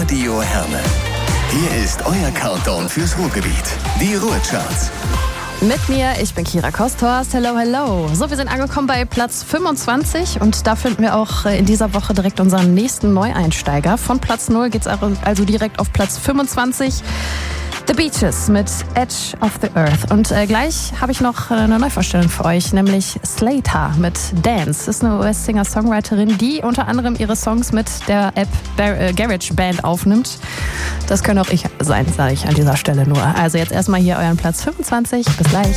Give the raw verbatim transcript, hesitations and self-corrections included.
Radio Herne. Hier ist euer Countdown fürs Ruhrgebiet. Die Ruhrcharts. Mit mir, ich bin Kira Kosthorst. Hello, hello. So, wir sind angekommen bei Platz fünfundzwanzig und da finden wir auch in dieser Woche direkt unseren nächsten Neueinsteiger. Von Platz null geht's also direkt auf Platz fünfundzwanzig. The Beaches mit Edge of the Earth. Und äh, gleich habe ich noch eine Neuvorstellung für euch, nämlich Slater mit Dance. Das ist eine U S-Singer-Songwriterin, die unter anderem ihre Songs mit der App Bar- äh, GarageBand aufnimmt. Das könnte auch ich sein, sage ich an dieser Stelle nur. Also jetzt erstmal hier euren Platz fünfundzwanzig. Bis gleich.